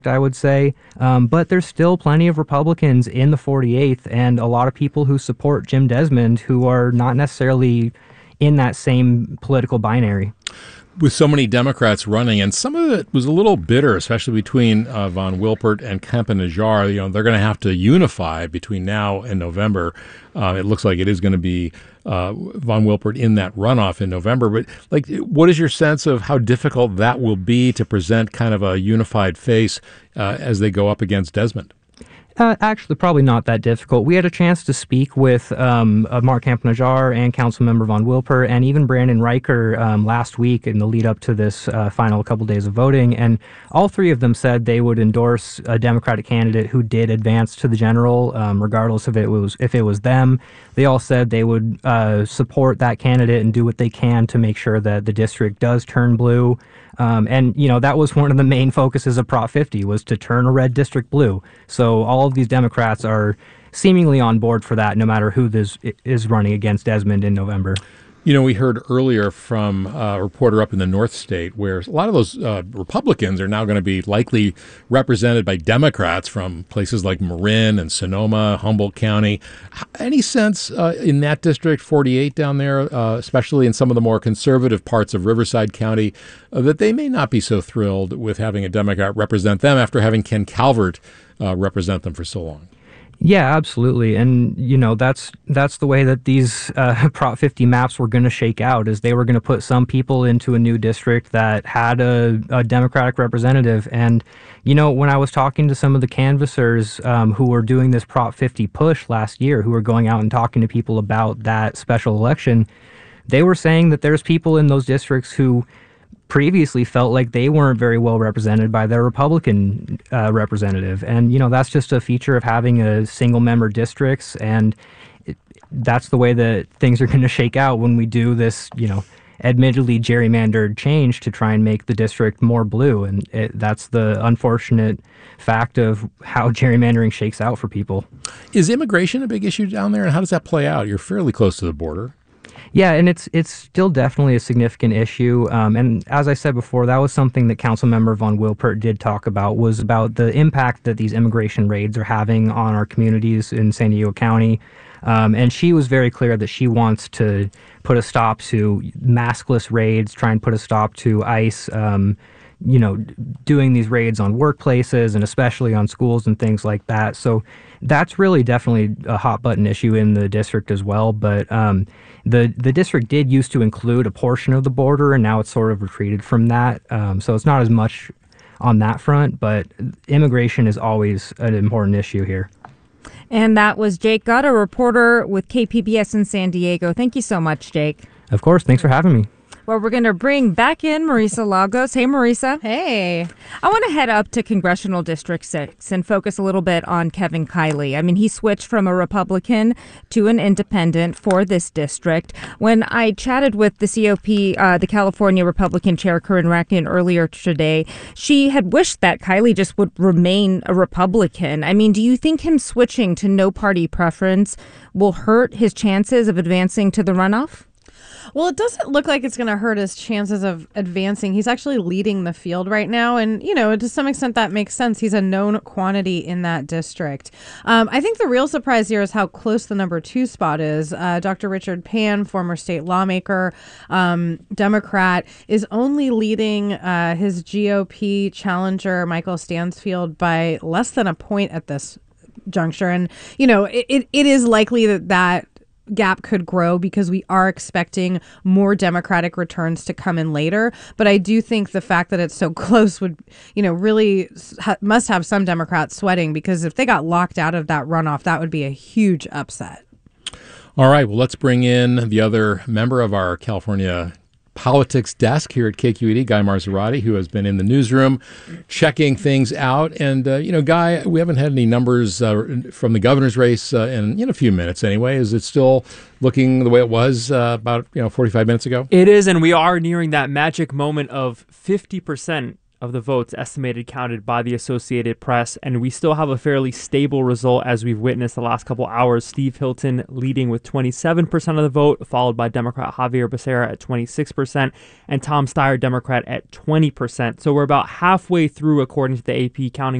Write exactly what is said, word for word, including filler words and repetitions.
I would say. Um, but there's still plenty of Republicans in the forty-eighth and a lot of people who support Jim Desmond who are not necessarily in that same political binary. With so many Democrats running, and some of it was a little bitter, especially between uh, Von Wilpert and Kemp-Najjar. You know, they're going to have to unify between now and November. Uh, it looks like it is going to be uh, Von Wilpert in that runoff in November. But like, what is your sense of how difficult that will be to present kind of a unified face uh, as they go up against Desmond? Uh, actually, probably not that difficult. We had a chance to speak with um, uh, Mark Kemp-Najjar and Councilmember Von Wilpert and even Brandon Riker um, last week in the lead up to this uh, final couple days of voting. And all three of them said they would endorse a Democratic candidate who did advance to the general, um, regardless if it was if it was them. They all said they would uh, support that candidate and do what they can to make sure that the district does turn blue. Um, and, you know, that was one of the main focuses of Prop fifty was to turn a red district blue. So all of these Democrats are seemingly on board for that, no matter who this is running against Desmond in November. You know, we heard earlier from a reporter up in the North State where a lot of those uh, Republicans are now going to be likely represented by Democrats from places like Marin and Sonoma, Humboldt County. Any sense uh, in that district, forty-eight down there, uh, especially in some of the more conservative parts of Riverside County, uh, that they may not be so thrilled with having a Democrat represent them after having Ken Calvert uh, represent them for so long? Yeah, absolutely. And, you know, that's that's the way that these uh, Prop fifty maps were going to shake out, is they were going to put some people into a new district that had a, a Democratic representative. And, you know, when I was talking to some of the canvassers um, who were doing this Prop fifty push last year, who were going out and talking to people about that special election, they were saying that there's people in those districts who previously felt like they weren't very well represented by their Republican uh, representative. And, you know, that's just a feature of having a single member districts. And it, that's the way that things are going to shake out when we do this, you know, admittedly gerrymandered change to try and make the district more blue. And it, that's the unfortunate fact of how gerrymandering shakes out for people. Is immigration a big issue down there? And how does that play out? You're fairly close to the border. Yeah, and it's it's still definitely a significant issue. Um, and as I said before, that was something that Councilmember Von Wilpert did talk about, was about the impact that these immigration raids are having on our communities in San Diego County. Um, and she was very clear that she wants to put a stop to maskless raids, try and put a stop to ICE, um, you know, doing these raids on workplaces and especially on schools and things like that. So that's really definitely a hot button issue in the district as well. But um, the the district did used to include a portion of the border, and now it's sort of retreated from that. Um, so it's not as much on that front, but immigration is always an important issue here. And that was Jake Gutt, a reporter with K P B S in San Diego. Thank you so much, Jake. Of course. Thanks for having me. Well, we're going to bring back in Marisa Lagos. Hey, Marisa. Hey. I want to head up to Congressional District six and focus a little bit on Kevin Kiley. I mean, he switched from a Republican to an independent for this district. When I chatted with the C O P, uh, the California Republican Chair, Corinne Racken, earlier today, she had wished that Kiley just would remain a Republican. I mean, do you think him switching to no party preference will hurt his chances of advancing to the runoff? Well, it doesn't look like it's going to hurt his chances of advancing. He's actually leading the field right now. And, you know, to some extent, that makes sense. He's a known quantity in that district. Um, I think the real surprise here is how close the number two spot is. Uh, Doctor Richard Pan, former state lawmaker, um, Democrat, is only leading uh, his G O P challenger, Michael Stansfield, by less than a point at this juncture. And, you know, it, it, it is likely that that gap could grow because we are expecting more Democratic returns to come in later. But I do think the fact that it's so close would, you know, really ha- must have some Democrats sweating, because if they got locked out of that runoff, that would be a huge upset. All right. Well, let's bring in the other member of our California politics desk here at K Q E D, Guy Marzorati, who has been in the newsroom checking things out. And, uh, you know, Guy, we haven't had any numbers uh, from the governor's race uh, in, in a few minutes anyway. Is it still looking the way it was uh, about, you know, forty-five minutes ago? It is, and we are nearing that magic moment of fifty percent of the votes estimated counted by the Associated Press, and we still have a fairly stable result as we've witnessed the last couple hours. Steve Hilton leading with twenty-seven percent of the vote, followed by Democrat Javier Becerra at twenty-six percent, and Tom Steyer, Democrat, at twenty percent. So we're about halfway through, according to the A P counting